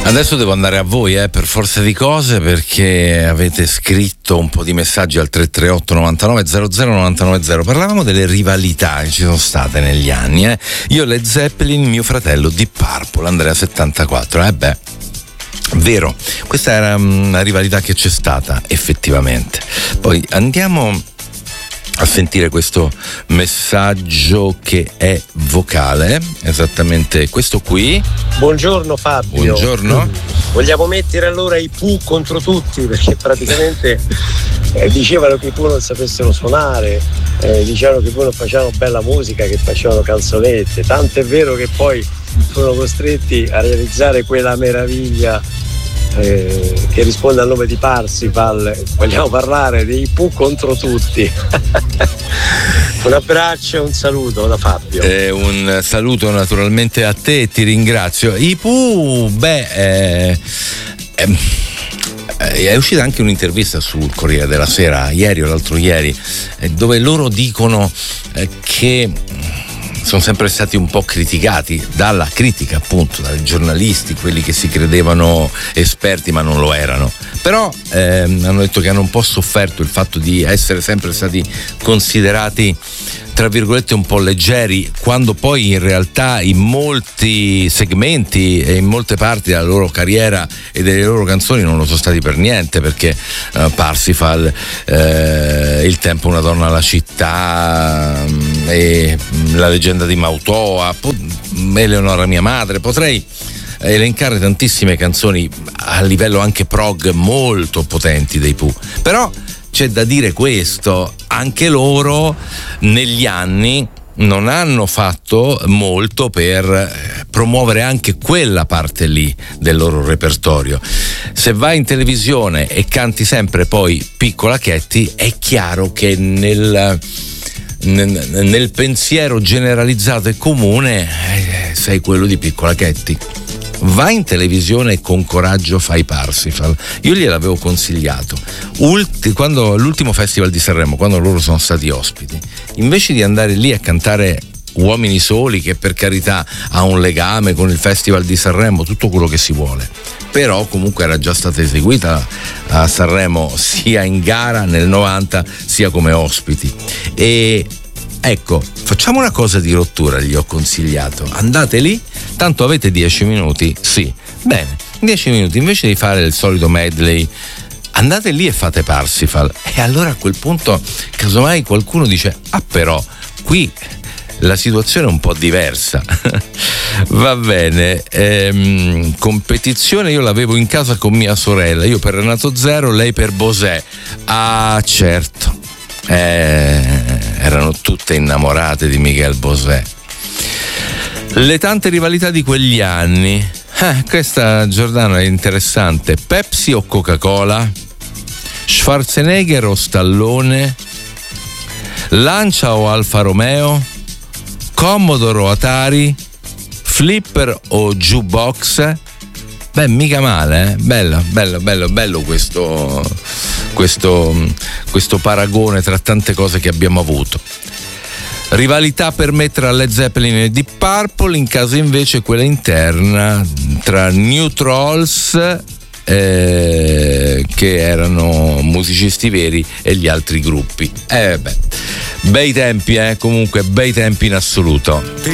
Adesso devo andare a voi, per forza di cose, perché avete scritto un po' di messaggi al 338 99 00 990. Parlavamo delle rivalità che ci sono state negli anni. Io Led Zeppelin, mio fratello Deep Purple, Andrea 74. Vero, questa era una rivalità che c'è stata effettivamente. Poi andiamo a sentire questo messaggio che è vocale, esattamente questo qui. Buongiorno Fabio. Buongiorno. Vogliamo mettere allora i Pooh contro tutti, perché praticamente dicevano che i Pooh non sapessero suonare, dicevano che i Pooh non facevano bella musica, che facevano canzonette, tanto è vero che poi furono costretti a realizzare quella meraviglia che risponde al nome di Parsifal. Vogliamo parlare dei Pooh contro tutti. Un abbraccio e un saluto da Fabio. Un saluto naturalmente a te, ti ringrazio. I Pooh, è uscita anche un'intervista sul Corriere della Sera ieri o l'altro ieri, dove loro dicono che sono sempre stati un po' criticati dalla critica, appunto, dai giornalisti, quelli che si credevano esperti ma non lo erano. Però hanno detto che hanno un po' sofferto il fatto di essere sempre stati considerati, tra virgolette, un po' leggeri, quando poi in realtà in molti segmenti e in molte parti della loro carriera e delle loro canzoni non lo sono stati per niente, perché Parsifal, Il tempo, una donna alla città, e La leggenda di Mautoa, Eleonora mia madre, potrei elencare tantissime canzoni a livello anche prog molto potenti dei Pooh. Però c'è da dire questo, anche loro negli anni non hanno fatto molto per promuovere anche quella parte lì del loro repertorio. Se vai in televisione e canti sempre poi Piccola Katy, è chiaro che nel pensiero generalizzato e comune sei quello di Piccola Katy. Vai in televisione e con coraggio fai Parsifal. Io gliel'avevo consigliato quando l'ultimo festival di Sanremo, quando loro sono stati ospiti, invece di andare lì a cantare Uomini Soli, che per carità ha un legame con il festival di Sanremo, tutto quello che si vuole, però comunque era già stata eseguita a Sanremo sia in gara nel 90 sia come ospiti. E ecco, facciamo una cosa di rottura, gli ho consigliato: andate lì, tanto avete 10 minuti, sì, bene, 10 minuti, invece di fare il solito medley, andate lì e fate Parsifal. E allora a quel punto, casomai qualcuno dice: ah, però qui la situazione è un po' diversa. Va bene. Competizione io l'avevo in casa con mia sorella, io per Renato Zero, lei per Bosè. Ah, certo, erano tutte innamorate di Miguel Bosé. Le tante rivalità di quegli anni. Questa, Giordano, è interessante. Pepsi o Coca-Cola? Schwarzenegger o Stallone? Lancia o Alfa Romeo? Commodore o Atari? Flipper o Jukebox? Beh, mica male, bello questo paragone tra tante cose che abbiamo avuto. Rivalità per me tra Led Zeppelin e Deep Purple, in caso invece quella interna tra New Trolls, che erano musicisti veri, e gli altri gruppi. Bei tempi, comunque bei tempi in assoluto.